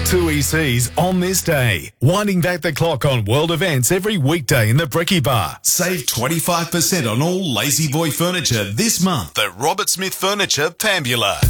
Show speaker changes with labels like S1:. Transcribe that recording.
S1: Two ECs on this day. Winding back the clock on world events every weekday in the Brekkie Bar. Save 25% on all Lazy Boy furniture this month at Robert Smith Furniture, Pambula.